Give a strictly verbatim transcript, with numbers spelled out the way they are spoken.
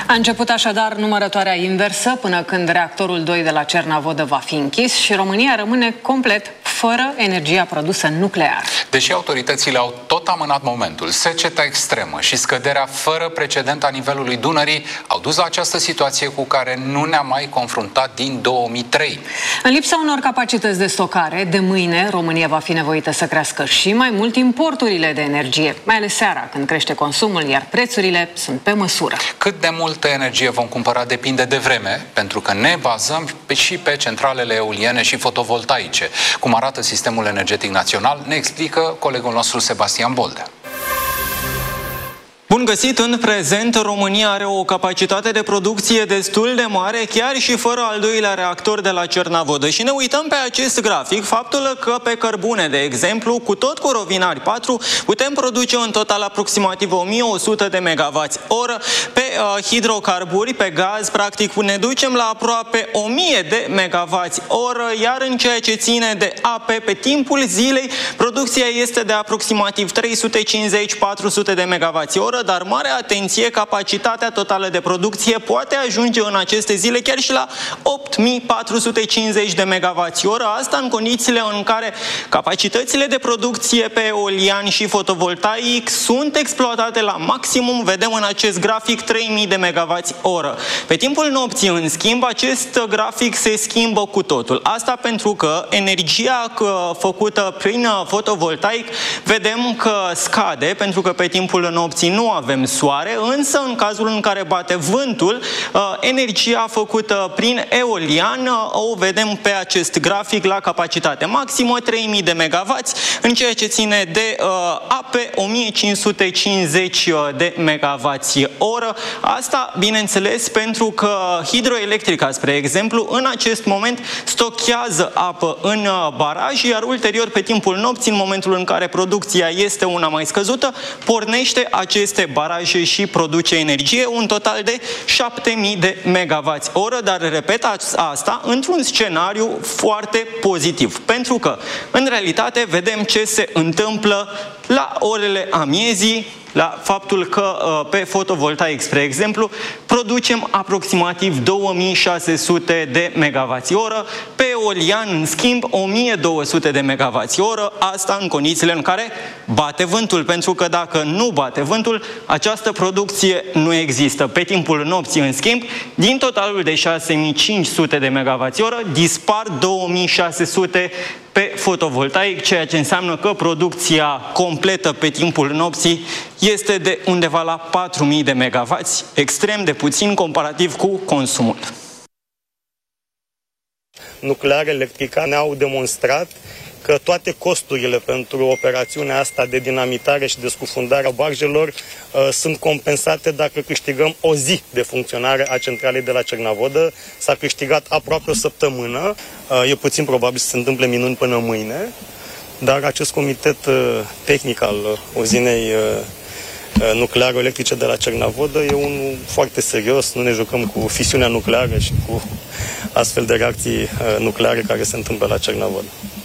A început așadar numărătoarea inversă până când reactorul doi de la Cernavodă va fi închis și România rămâne complet fără energia produsă nuclear. Deși autoritățile au tot amânat momentul, seceta extremă și scăderea fără precedent a nivelului Dunării au dus la această situație cu care nu ne-am mai confruntat din două mii trei. În lipsa unor capacități de stocare, de mâine România va fi nevoită să crească și mai mult importurile de energie, mai ales seara, când crește consumul, iar prețurile sunt pe măsură. Cât de multă energie vom cumpăra depinde de vreme, pentru că ne bazăm și pe centralele eoliene și fotovoltaice. Cum arată sistemul energetic național, ne explică colegul nostru Sebastian Boldea. Bun găsit! În prezent, România are o capacitate de producție destul de mare, chiar și fără al doilea reactor de la Cernavodă. Și ne uităm pe acest grafic, faptul că pe cărbune, de exemplu, cu tot cu rovinari patru, putem produce în total aproximativ o mie o sută de megawați oră. Pe uh, hidrocarburi, pe gaz, practic, ne ducem la aproape o mie de megawați oră, iar în ceea ce ține de ape, pe timpul zilei, producția este de aproximativ trei sute cincizeci - patru sute de megawați oră, dar mare atenție, capacitatea totală de producție poate ajunge în aceste zile chiar și la opt mii patru sute cincizeci de megawați oră, asta în condițiile în care capacitățile de producție pe eolian și fotovoltaic sunt exploatate la maximum, vedem în acest grafic trei mii de megawați oră. Pe timpul nopții, în schimb, acest grafic se schimbă cu totul. Asta pentru că energia făcută prin fotovoltaic vedem că scade, pentru că pe timpul nopții nu avem soare, însă în cazul în care bate vântul, energia făcută prin eolian o vedem pe acest grafic la capacitate maximă, trei mii de megawați, în ceea ce ține de ape, o mie cinci sute cincizeci de megawați oră. Asta, bineînțeles, pentru că hidroelectrica, spre exemplu, în acest moment stochează apă în baraj, iar ulterior, pe timpul nopții, în momentul în care producția este una mai scăzută, pornește aceste baraje și produce energie, un total de șapte mii de megawați oră, dar repet asta într-un scenariu foarte pozitiv, pentru că în realitate vedem ce se întâmplă la orele amiezii, la faptul că pe fotovoltaic, spre exemplu, producem aproximativ două mii șase sute de megawați oră, pe eolian, în schimb, o mie două sute de megawați oră, asta în condițiile în care bate vântul, pentru că dacă nu bate vântul, această producție nu există. Pe timpul nopții, în schimb, din totalul de șase mii cinci sute de megawați oră, dispar două mii șase sute pe fotovoltaic, ceea ce înseamnă că producția completă pe timpul nopții este de undeva la patru mii de megawați, extrem de puțin comparativ cu consumul. Nuclear Electrica ne-au demonstrat că toate costurile pentru operațiunea asta de dinamitare și de scufundare a barjelor uh, sunt compensate dacă câștigăm o zi de funcționare a centralei de la Cernavodă. S-a câștigat aproape o săptămână. Uh, e puțin probabil să se întâmple minuni până mâine, dar acest comitet uh, tehnic al uzinei uh, nuclearo-electrice de la Cernavodă e unul foarte serios. Nu ne jucăm cu fisiunea nucleară și cu astfel de reacții uh, nucleare care se întâmplă la Cernavodă.